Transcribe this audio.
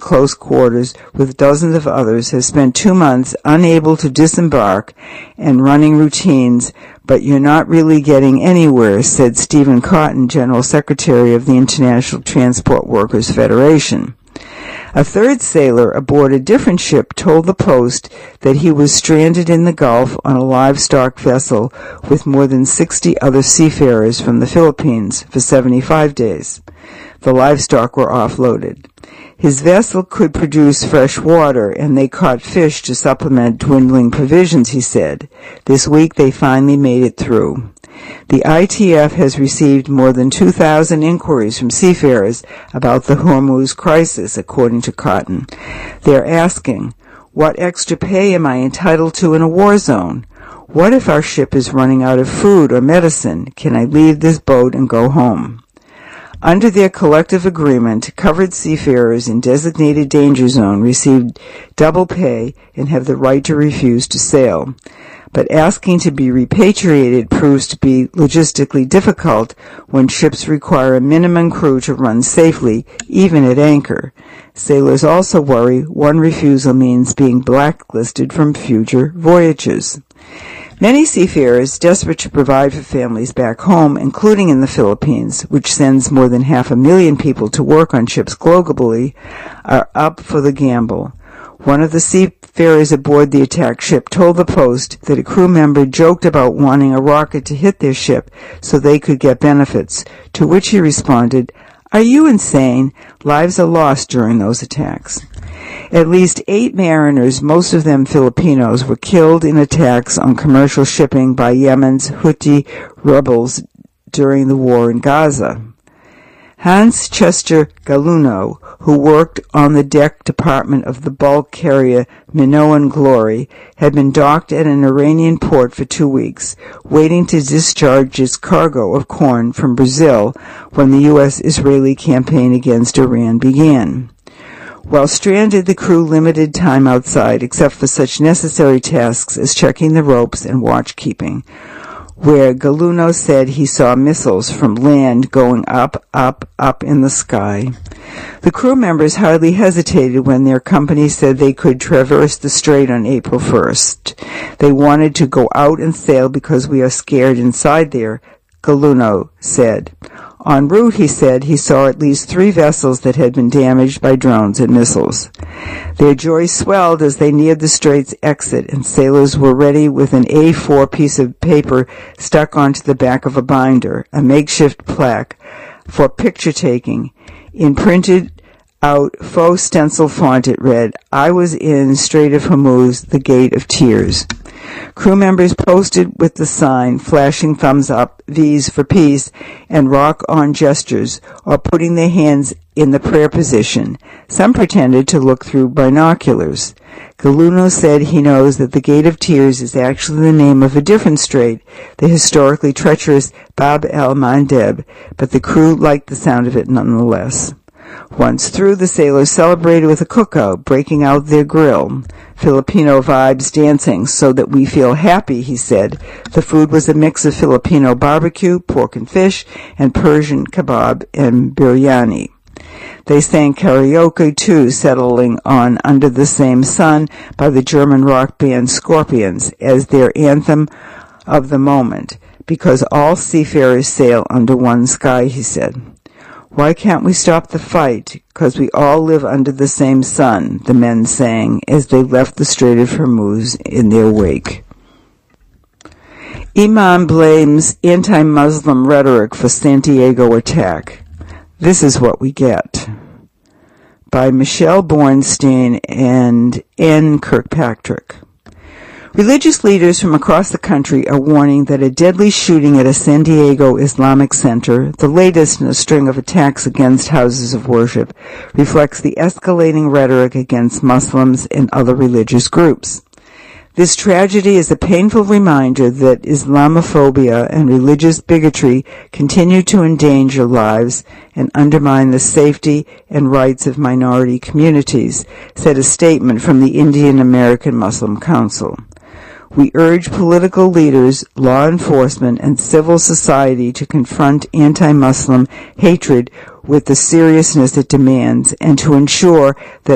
close quarters with dozens of others, have spent 2 months unable to disembark and running routines, but you're not really getting anywhere, said Stephen Cotton, General Secretary of the International Transport Workers Federation. A third sailor aboard a different ship told the Post that he was stranded in the Gulf on a livestock vessel with more than 60 other seafarers from the Philippines for 75 days. The livestock were offloaded. His vessel could produce fresh water, and they caught fish to supplement dwindling provisions, he said. This week they finally made it through. The ITF has received more than 2,000 inquiries from seafarers about the Hormuz crisis, according to Cotton. They're asking, what extra pay am I entitled to in a war zone? What if our ship is running out of food or medicine? Can I leave this boat and go home? Under their collective agreement, covered seafarers in designated danger zone received double pay and have the right to refuse to sail. But asking to be repatriated proves to be logistically difficult when ships require a minimum crew to run safely, even at anchor. Sailors also worry one refusal means being blacklisted from future voyages. Many seafarers, desperate to provide for families back home, including in the Philippines, which sends more than 500,000 people to work on ships globally, are up for the gamble. One of the seafarers aboard the attacked ship told the Post that a crew member joked about wanting a rocket to hit their ship so they could get benefits, to which he responded, "Are you insane? Lives are lost during those attacks." At least 8 mariners, most of them Filipinos, were killed in attacks on commercial shipping by Yemen's Houthi rebels during the war in Gaza. Hans Chester Galuno, who worked on the deck department of the bulk carrier Minoan Glory, had been docked at an Iranian port for 2 weeks, waiting to discharge its cargo of corn from Brazil when the U.S.-Israeli campaign against Iran began. While stranded, the crew limited time outside except for such necessary tasks as checking the ropes and watch-keeping, where Galuno said he saw missiles from land going up, up, up in the sky. The crew members hardly hesitated when their company said they could traverse the strait on April 1st. They wanted to go out and sail because we are scared inside there, Galuno said. En route, he said, he saw at least 3 vessels that had been damaged by drones and missiles. Their joy swelled as they neared the strait's exit, and sailors were ready with an A4 piece of paper stuck onto the back of a binder, a makeshift plaque for picture-taking. In printed out faux stencil font it read, "I was in Strait of Hormuz, the Gate of Tears." Crew members posted with the sign, flashing thumbs up, V's for peace, and rock-on gestures, or putting their hands in the prayer position. Some pretended to look through binoculars. Galuno said he knows that the Gate of Tears is actually the name of a different strait, the historically treacherous Bab el-Mandeb, but the crew liked the sound of it nonetheless. Once through, the sailors celebrated with a cookout, breaking out their grill. Filipino vibes dancing so that we feel happy, he said. The food was a mix of Filipino barbecue, pork and fish, and Persian kebab and biryani. They sang karaoke, too, settling on Under the Same Sun by the German rock band Scorpions as their anthem of the moment, because all seafarers sail under one sky, he said. Why can't we stop the fight? 'Cause we all live under the same sun, the men sang as they left the Strait of Hormuz in their wake. Imam blames anti-Muslim rhetoric for Santiago attack. This is what we get. By Michelle Bornstein and N. Kirkpatrick. Religious leaders from across the country are warning that a deadly shooting at a San Diego Islamic center, the latest in a string of attacks against houses of worship, reflects the escalating rhetoric against Muslims and other religious groups. This tragedy is a painful reminder that Islamophobia and religious bigotry continue to endanger lives and undermine the safety and rights of minority communities, said a statement from the Indian American Muslim Council. We urge political leaders, law enforcement, and civil society to confront anti-Muslim hatred with the seriousness it demands and to ensure that